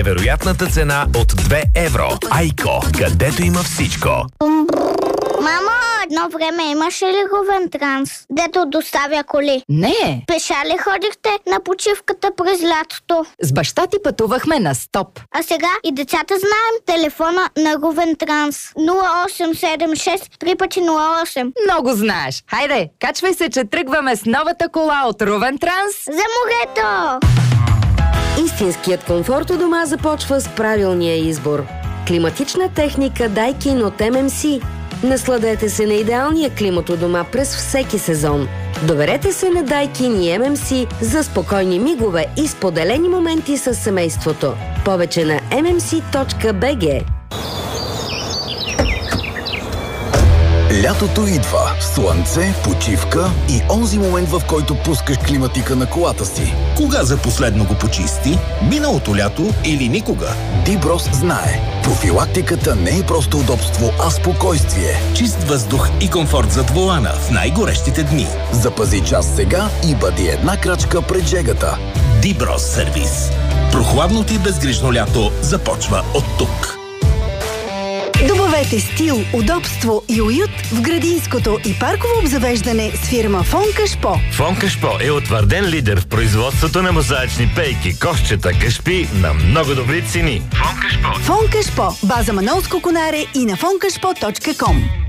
Вероятната цена от 2 евро. Айко, където има всичко. Мамо, едно време имаше ли Ровентранс, дето доставя коли? Не. Пеша ли ходихте на почивката през лятото? С баща ти пътувахме на стоп. А сега и децата знаем телефона на Ровентранс. 0876 3×08. Много знаеш. Хайде, качвай се, че тръгваме с новата кола от Ровентранс. За морето! Истинският комфорт у дома започва с правилния избор. Климатична техника Daikin от MMC. Насладете се на идеалния климат у дома през всеки сезон. Доверете се на Daikin и MMC за спокойни мигове и споделени моменти с семейството. Повече на mmc.bg. Лятото идва. Слънце, почивка и онзи момент, в който пускаш климатика на колата си. Кога за последно го почисти? Миналото лято или никога? Диброс знае. Профилактиката не е просто удобство, а спокойствие. Чист въздух и комфорт зад волана в най-горещите дни. Запази час сега и бъди една крачка пред жегата. Диброс сервис. Прохладното и безгрижно лято започва от тук. Добавете стил, удобство и уют в градинското и парково обзавеждане с фирма Фон Кашпо. Фон Кашпо е утвърден лидер в производството на мозаични пейки, кошчета, кашпи на много добри цени. Фон Кашпо. База Манолско Конаре и на fonkashpo.com.